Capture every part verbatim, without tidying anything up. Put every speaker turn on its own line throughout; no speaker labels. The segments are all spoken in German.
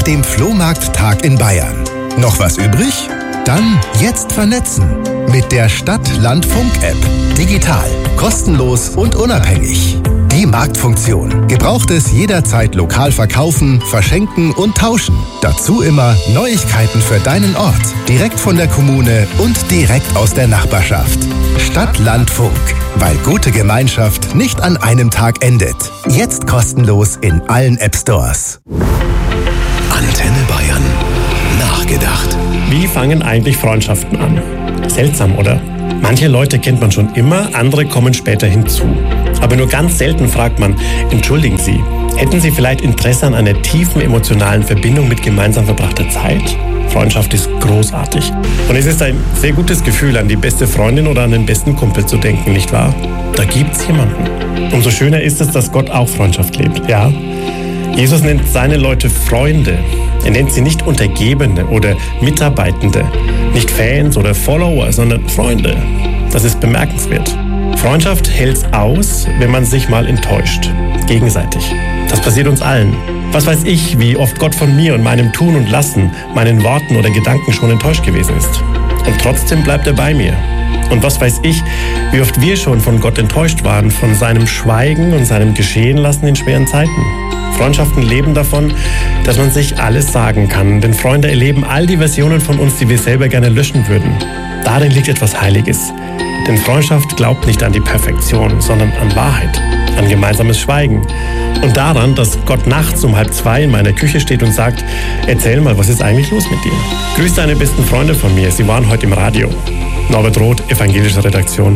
nach dem Flohmarkttag in Bayern. Noch was übrig? Dann jetzt vernetzen mit der Stadt-Land-Funk-App. Digital, kostenlos und unabhängig. Die Marktfunktion. Gebrauchtes jederzeit lokal verkaufen, verschenken und tauschen. Dazu immer Neuigkeiten für deinen Ort. Direkt von der Kommune und direkt aus der Nachbarschaft. Stadt-Land-Funk. Weil gute Gemeinschaft nicht an einem Tag endet. Jetzt kostenlos in allen App-Stores.
Antenne Bayern. Nachgedacht.
Wie fangen eigentlich Freundschaften an? Seltsam, oder? Manche Leute kennt man schon immer, andere kommen später hinzu. Aber nur ganz selten fragt man, entschuldigen Sie, hätten Sie vielleicht Interesse an einer tiefen emotionalen Verbindung mit gemeinsam verbrachter Zeit? Freundschaft ist großartig. Und es ist ein sehr gutes Gefühl, an die beste Freundin oder an den besten Kumpel zu denken, nicht wahr? Da gibt's jemanden. Umso schöner ist es, dass Gott auch Freundschaft lebt, ja? Jesus nennt seine Leute Freunde. Er nennt sie nicht Untergebene oder Mitarbeitende, nicht Fans oder Follower, sondern Freunde. Das ist bemerkenswert. Freundschaft hält's aus, wenn man sich mal enttäuscht. Gegenseitig. Das passiert uns allen. Was weiß ich, wie oft Gott von mir und meinem Tun und Lassen, meinen Worten oder Gedanken schon enttäuscht gewesen ist. Und trotzdem bleibt er bei mir. Und was weiß ich, wie oft wir schon von Gott enttäuscht waren, von seinem Schweigen und seinem Geschehenlassen in schweren Zeiten. Freundschaften leben davon, dass man sich alles sagen kann. Denn Freunde erleben all die Versionen von uns, die wir selber gerne löschen würden. Darin liegt etwas Heiliges. Denn Freundschaft glaubt nicht an die Perfektion, sondern an Wahrheit, an gemeinsames Schweigen. Und daran, dass Gott nachts um halb zwei in meiner Küche steht und sagt, erzähl mal, was ist eigentlich los mit dir? Grüß deine besten Freunde von mir, sie waren heute im Radio. Norbert Roth, Evangelische Redaktion.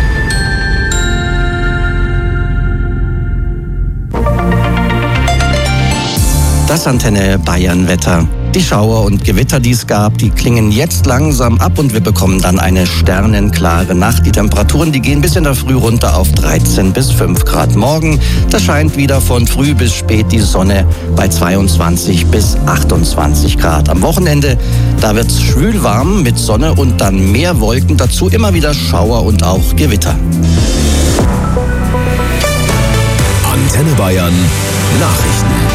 Das Antenne Bayern Wetter. Die Schauer und Gewitter, die es gab, die klingen jetzt langsam ab und wir bekommen dann eine sternenklare Nacht. Die Temperaturen, die gehen bis in der Früh runter auf dreizehn bis fünf Grad. Morgen, da scheint wieder von früh bis spät die Sonne bei zweiundzwanzig bis achtundzwanzig Grad. Am Wochenende, da wird's schwül warm mit Sonne und dann mehr Wolken. Dazu immer wieder Schauer und auch Gewitter.
Antenne Bayern Nachrichten.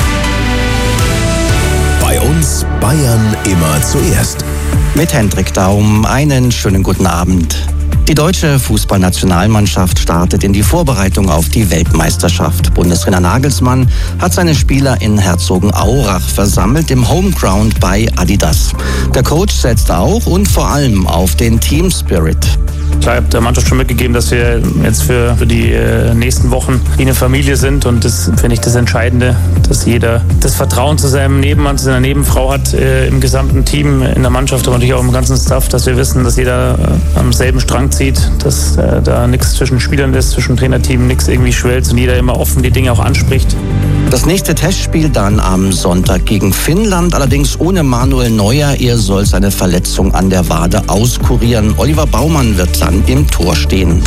Bei uns Bayern immer zuerst.
Mit Hendrik Daum, einen schönen guten Abend. Die deutsche Fußballnationalmannschaft startet in die Vorbereitung auf die Weltmeisterschaft. Bundestrainer Nagelsmann hat seine Spieler in Herzogenaurach versammelt im Homeground bei Adidas. Der Coach setzt auch und vor allem auf den Team Spirit.
Ich habe der Mannschaft schon mitgegeben, dass wir jetzt für, für die äh, nächsten Wochen wie eine Familie sind und das finde ich das Entscheidende, dass jeder das Vertrauen zu seinem Nebenmann, zu seiner Nebenfrau hat äh, im gesamten Team, in der Mannschaft, aber natürlich auch im ganzen Staff, dass wir wissen, dass jeder äh, am selben Strang zieht, dass äh, da nichts zwischen Spielern ist, zwischen Trainerteam, nichts irgendwie schwelzt und jeder immer offen die Dinge auch anspricht.
Das nächste Testspiel dann am Sonntag gegen Finnland, allerdings ohne Manuel Neuer. Er soll seine Verletzung an der Wade auskurieren. Oliver Baumann wird dann im Tor stehen.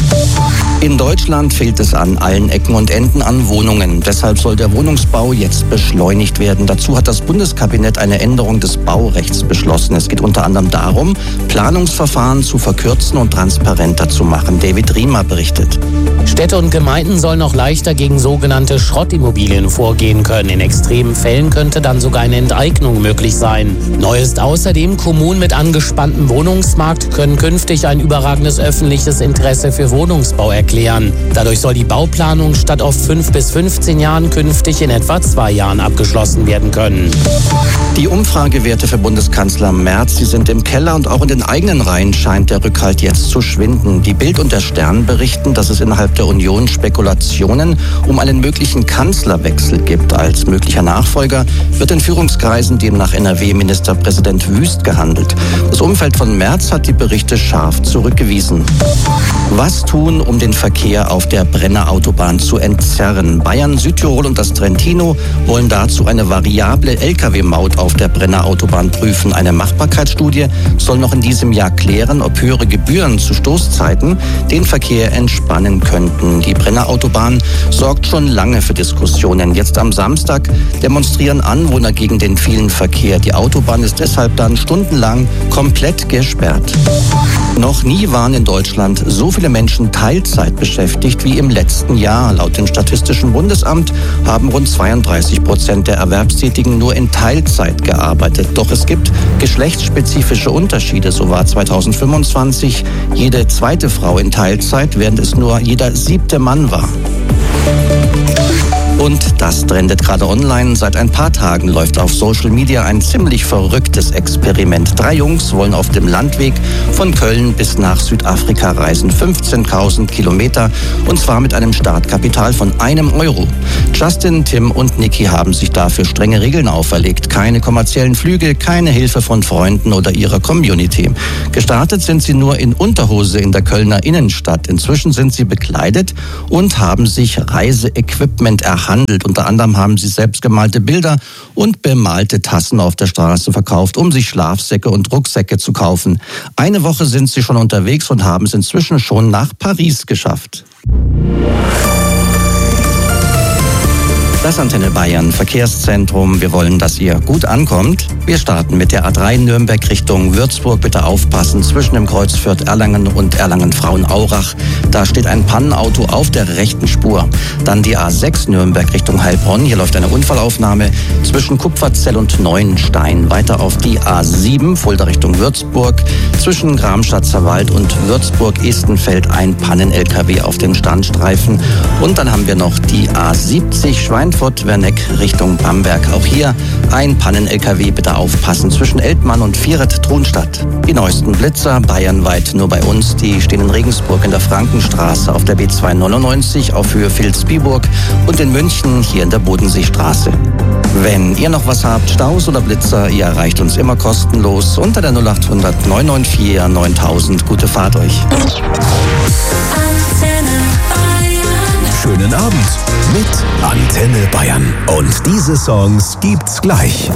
In Deutschland fehlt es an allen Ecken und Enden an Wohnungen. Deshalb soll der Wohnungsbau jetzt beschleunigt werden. Dazu hat das Bundeskabinett eine Änderung des Baurechts beschlossen. Es geht unter anderem darum, Planungsverfahren zu verkürzen und transparenter zu machen. David Riemer berichtet.
Städte und Gemeinden sollen noch leichter gegen sogenannte Schrottimmobilien vorgehen können. In extremen Fällen könnte dann sogar eine Enteignung möglich sein. Neu ist außerdem, Kommunen mit angespanntem Wohnungsmarkt können künftig ein überragendes öffentliches Interesse für Wohnungsbau erklären. Dadurch soll die Bauplanung statt auf fünf bis fünfzehn Jahren künftig in etwa zwei Jahren abgeschlossen werden können.
Die Umfragewerte für Bundeskanzler Merz, die sind im Keller und auch in den eigenen Reihen scheint der Rückhalt jetzt zu schwinden. Die Bild und der Stern berichten, dass es innerhalb der Union Spekulationen um einen möglichen Kanzlerwechsel gibt. Als möglicher Nachfolger wird in Führungskreisen demnach N R W-Ministerpräsident Wüst gehandelt. Das Umfeld von Merz hat die Berichte scharf zurückgewiesen. Was tun, um den Verkehr auf der Brenner Autobahn zu entzerren? Bayern, Südtirol und das Trentino wollen dazu eine variable L K W-Maut auf der Brenner Autobahn prüfen. Eine Machbarkeitsstudie soll noch in diesem Jahr klären, ob höhere Gebühren zu Stoßzeiten den Verkehr entspannen könnten. Die Brenner Autobahn sorgt schon lange für Diskussionen. Jetzt Jetzt am Samstag demonstrieren Anwohner gegen den vielen Verkehr. Die Autobahn ist deshalb dann stundenlang komplett gesperrt. Noch nie waren in Deutschland so viele Menschen Teilzeit beschäftigt wie im letzten Jahr. Laut dem Statistischen Bundesamt haben rund zweiunddreißig Prozent der Erwerbstätigen nur in Teilzeit gearbeitet. Doch es gibt geschlechtsspezifische Unterschiede. So war zweitausendfünfundzwanzig jede zweite Frau in Teilzeit, während es nur jeder siebte Mann war. Und das trendet gerade online. Seit ein paar Tagen läuft auf Social Media ein ziemlich verrücktes Experiment. Drei Jungs wollen auf dem Landweg von Köln bis nach Südafrika reisen. fünfzehntausend Kilometer und zwar mit einem Startkapital von einem Euro. Justin, Tim und Niki haben sich dafür strenge Regeln auferlegt. Keine kommerziellen Flüge, keine Hilfe von Freunden oder ihrer Community. Gestartet sind sie nur in Unterhose in der Kölner Innenstadt. Inzwischen sind sie bekleidet und haben sich Reiseequipment erhalten. Handelt. Unter anderem haben sie selbstgemalte Bilder und bemalte Tassen auf der Straße verkauft, um sich Schlafsäcke und Rucksäcke zu kaufen. Eine Woche sind sie schon unterwegs und haben es inzwischen schon nach Paris geschafft. Das Antenne Bayern Verkehrszentrum. Wir wollen, dass ihr gut ankommt. Wir starten mit der A drei Nürnberg Richtung Würzburg. Bitte aufpassen, zwischen dem Kreuz Fürth-Erlangen und Erlangen-Frauenaurach. Da steht ein Pannenauto auf der rechten Spur. Dann die A sechs Nürnberg Richtung Heilbronn. Hier läuft eine Unfallaufnahme zwischen Kupferzell und Neuenstein. Weiter auf die A sieben Fulda Richtung Würzburg. Zwischen Gramstadter Wald und Würzburg-Estenfeld ein Pannen-L K W auf dem Standstreifen. Und dann haben wir noch die A siebzig Schweinfurt-Werneck Richtung Bamberg. Auch hier ein Pannen-L K W. Bitte aufpassen zwischen Eltmann und Vieret-Thronstadt. Die neuesten Blitzer bayernweit nur bei uns. Die stehen in Regensburg in der Frankenstraße, auf der B zweihundertneunundneunzig auf Höhe Vilsbiburg und in München hier in der Bodenseestraße. Wenn ihr noch was habt, Staus oder Blitzer, ihr erreicht uns immer kostenlos unter der null acht hundert neun neun vier neuntausend. Gute Fahrt euch.
Schönen Abend mit Antenne Bayern. Und diese Songs gibt's gleich.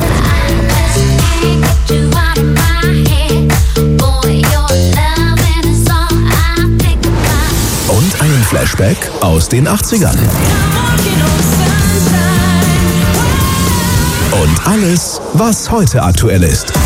Und einen Flashback aus den achtzigern. Und alles, was heute aktuell ist.